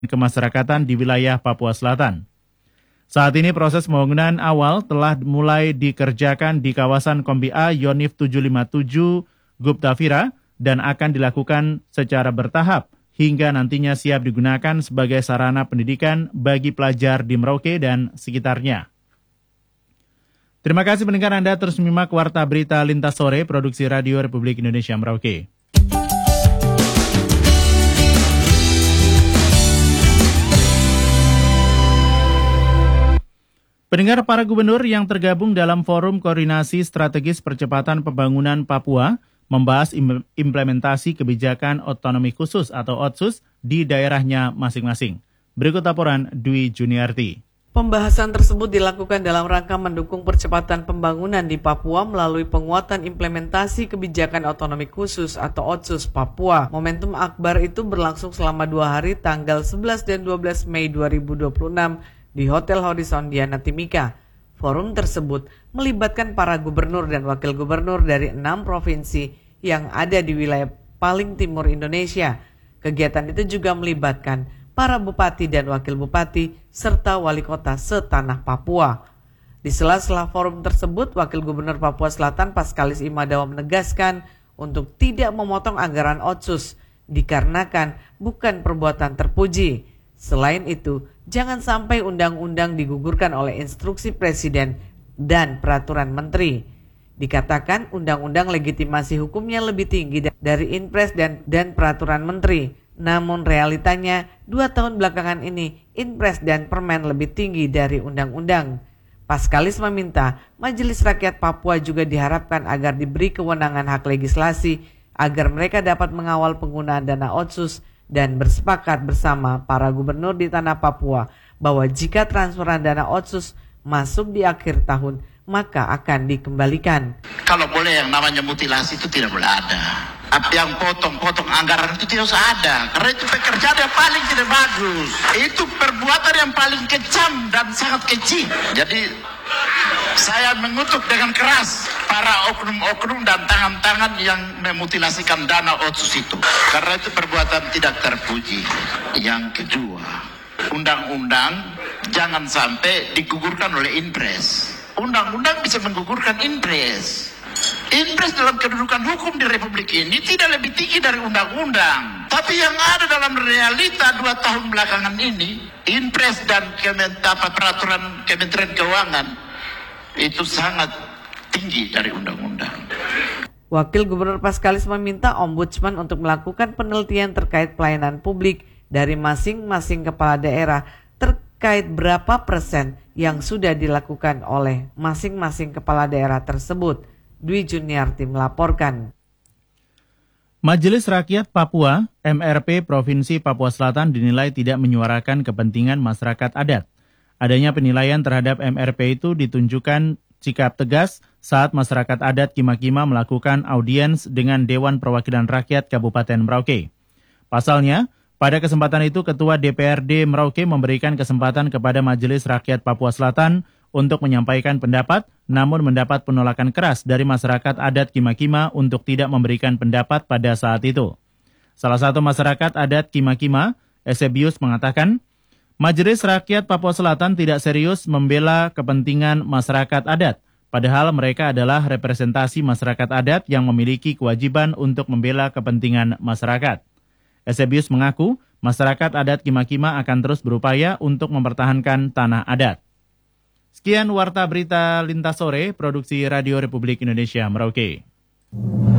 kemasyarakatan di wilayah Papua Selatan. Saat ini proses pembangunan awal telah mulai dikerjakan di kawasan Kombi A Yonif 757 Guptavira dan akan dilakukan secara bertahap hingga nantinya siap digunakan sebagai sarana pendidikan bagi pelajar di Merauke dan sekitarnya. Terima kasih pendengar Anda terus menyimak Warta Berita Lintas Sore Produksi Radio Republik Indonesia Merauke. Pendengar, para gubernur yang tergabung dalam Forum Koordinasi Strategis Percepatan Pembangunan Papua membahas implementasi kebijakan otonomi khusus atau OTSUS di daerahnya masing-masing. Berikut laporan Dwi Juniarti. Pembahasan tersebut dilakukan dalam rangka mendukung percepatan pembangunan di Papua melalui penguatan implementasi kebijakan otonomi khusus atau OTSUS Papua. Momentum akbar itu berlangsung selama 2 hari tanggal 11 dan 12 Mei 2026 di Hotel Horizon Diana Timika. Forum tersebut melibatkan para gubernur dan wakil gubernur dari 6 provinsi yang ada di wilayah paling timur Indonesia. Kegiatan itu juga melibatkan para bupati dan wakil bupati serta wali kota setanah Papua. Di sela-sela forum tersebut, Wakil Gubernur Papua Selatan Paskalis Imadawa menegaskan untuk tidak memotong anggaran OTSUS dikarenakan bukan perbuatan terpuji. Selain itu, jangan sampai undang-undang digugurkan oleh instruksi presiden dan peraturan menteri. Dikatakan undang-undang legitimasi hukumnya lebih tinggi dari Inpres dan peraturan menteri. Namun realitanya 2 tahun belakangan ini Inpres dan Permen lebih tinggi dari undang-undang. Paskalis meminta Majelis Rakyat Papua juga diharapkan agar diberi kewenangan hak legislasi agar mereka dapat mengawal penggunaan dana OTSUS dan bersepakat bersama para gubernur di tanah Papua bahwa jika transferan dana OTSUS masuk di akhir tahun, maka akan dikembalikan. Kalau boleh yang namanya mutilasi itu tidak boleh ada. Yang potong-potong anggaran itu tidak usah ada. Karena itu pekerjaan yang paling tidak bagus. Itu perbuatan yang paling kejam dan sangat keji. Jadi saya mengutuk dengan keras para oknum-oknum dan tangan-tangan yang memutilasikan dana OTSUS itu. Karena itu perbuatan tidak terpuji. Yang kedua, undang-undang jangan sampai digugurkan oleh Inpres. Undang-undang bisa menggugurkan Inpres. Inpres dalam kedudukan hukum di Republik ini tidak lebih tinggi dari undang-undang. Tapi yang ada dalam realita 2 tahun belakangan ini, Inpres dan peraturan Kementerian Keuangan itu sangat tinggi dari undang-undang. Wakil Gubernur Paskalis meminta Ombudsman untuk melakukan penelitian terkait pelayanan publik dari masing-masing kepala daerah terkait berapa persen yang sudah dilakukan oleh masing-masing kepala daerah tersebut. Dwi Juniarti melaporkan. Majelis Rakyat Papua, MRP Provinsi Papua Selatan dinilai tidak menyuarakan kepentingan masyarakat adat. Adanya penilaian terhadap MRP itu ditunjukkan sikap tegas saat masyarakat adat Kima-Kima melakukan audiens dengan Dewan Perwakilan Rakyat Kabupaten Merauke. Pasalnya, pada kesempatan itu Ketua DPRD Merauke memberikan kesempatan kepada Majelis Rakyat Papua Selatan untuk menyampaikan pendapat, namun mendapat penolakan keras dari masyarakat adat Kima-Kima untuk tidak memberikan pendapat pada saat itu. Salah satu masyarakat adat Kima-Kima, Eusebius, mengatakan, Majelis Rakyat Papua Selatan tidak serius membela kepentingan masyarakat adat, padahal mereka adalah representasi masyarakat adat yang memiliki kewajiban untuk membela kepentingan masyarakat. Eusebius mengaku, masyarakat adat Kima-Kima akan terus berupaya untuk mempertahankan tanah adat. Sekian Warta Berita Lintas Sore, Produksi Radio Republik Indonesia Merauke.